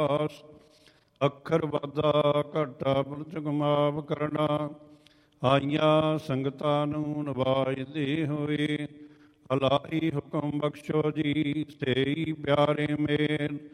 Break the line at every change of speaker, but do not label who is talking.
ਅਰਦਾਸ। ਅੱਖਰ ਵਾਧਾ ਘਾਟਾ ਬੁਰਜ ਮਾਫ ਕਰਨਾ। ਆਈਆਂ ਸੰਗਤਾਂ ਨੂੰ ਨਵਾਜਦੇ ਹੋਏ, ਅਲਾਹੀ ਹੁਕਮ ਬਖਸ਼ੋ ਜੀ, ਸੇਈ ਪਿਆਰੇ ਮੇਲ।